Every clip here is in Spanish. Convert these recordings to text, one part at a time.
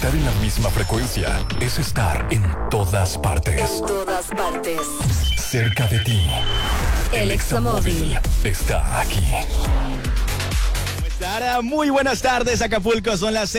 Estar en la misma frecuencia es estar en todas partes. En todas partes. Cerca de ti. El Examóvil está aquí. Muy buenas tardes, Acapulco. Son las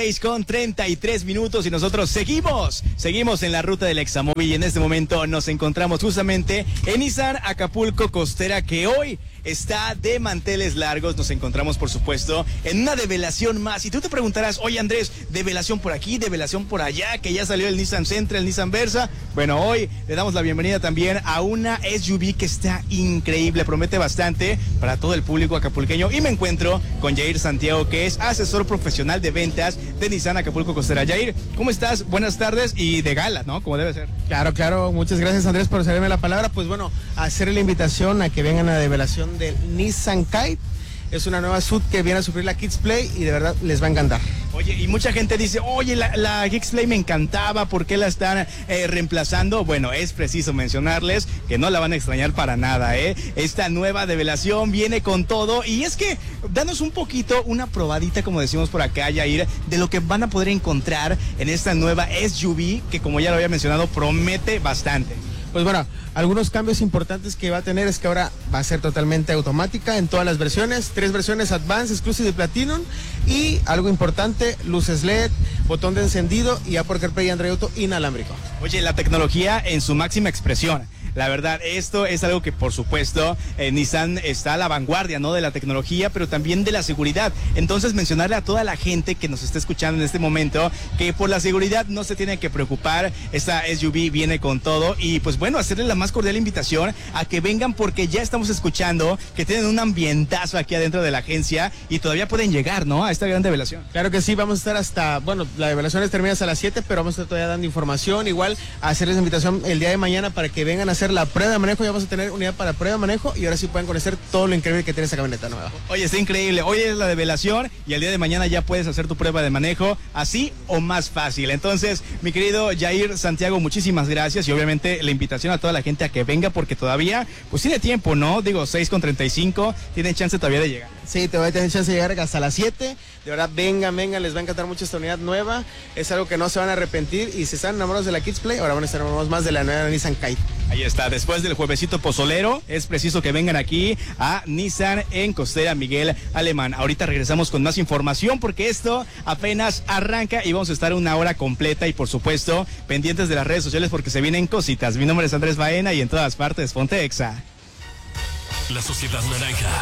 6:33 y nosotros seguimos en la ruta del Examóvil y en este momento nos encontramos justamente en Nissan Acapulco Costera, que hoy está de manteles largos. Nos encontramos, por supuesto, en una develación más. Y tú te preguntarás, oye Andrés, develación por aquí, develación por allá, que ya salió el Nissan Sentra, el Nissan Versa. Bueno, hoy le damos la bienvenida también a una SUV que está increíble, promete bastante para todo el público acapulqueño. Y me encuentro con Yair Santiago, que es asesor profesional de ventas de Nissan Acapulco Costera. Yair, ¿cómo estás? Buenas tardes y de gala, ¿no? Como debe ser. Claro. Muchas gracias, Andrés, por cederme la palabra. Pues bueno, hacer la invitación a que vengan a la develación del Nissan Kite. Es una nueva SUV que viene a suplir la Kids Play y de verdad les va a encantar. Oye, y mucha gente dice, oye, la Kids Play me encantaba, ¿por qué la están reemplazando? Bueno, es preciso mencionarles que no la van a extrañar para nada, ¿eh? Esta nueva develación viene con todo y es que danos un poquito, una probadita, como decimos por acá, Yair, de lo que van a poder encontrar en esta nueva SUV que, como ya lo había mencionado, promete bastante. Pues bueno, algunos cambios importantes que va a tener es que ahora va a ser totalmente automática en todas las versiones, 3 versiones Advance, Exclusive y Platinum, y algo importante, luces LED, botón de encendido y Apple CarPlay y Android Auto inalámbrico. Oye, la tecnología en su máxima expresión. La verdad, esto es algo que, por supuesto, Nissan está a la vanguardia, ¿no? De la tecnología, pero también de la seguridad. Entonces, mencionarle a toda la gente que nos está escuchando en este momento que por la seguridad no se tiene que preocupar. Esta SUV viene con todo y, pues bueno, hacerle la más cordial invitación a que vengan porque ya estamos escuchando que tienen un ambientazo aquí adentro de la agencia y todavía pueden llegar, ¿no? A esta gran develación. Claro que sí, vamos a estar hasta, bueno, la develación termina hasta las 7, pero vamos a estar todavía dando información, igual a hacerles la invitación el día de mañana para que vengan a hacer la prueba de manejo. Ya vamos a tener unidad para prueba de manejo y ahora sí pueden conocer todo lo increíble que tiene esta camioneta nueva. Oye, está increíble. Hoy es la develación y el día de mañana ya puedes hacer tu prueba de manejo así o más fácil. Entonces, mi querido Yair Santiago, muchísimas gracias y obviamente la invitación a toda la gente a que venga porque todavía, pues tiene tiempo, ¿no? Digo, 6:35, tienen chance todavía de llegar. Sí, te voy a tener chance de llegar hasta las 7. De verdad, vengan, les va a encantar mucho esta unidad nueva. Es algo que no se van a arrepentir y si están enamorados de la Kids Play, ahora van a estar enamorados más de la nueva Nissan Kite. Ahí está, después del juevesito pozolero, es preciso que vengan aquí a Nissan en Costera Miguel Alemán. Ahorita regresamos con más información porque esto apenas arranca y vamos a estar una hora completa y por supuesto pendientes de las redes sociales porque se vienen cositas. Mi nombre es Andrés Baena y en todas partes, ponte Exa. La Sociedad Naranja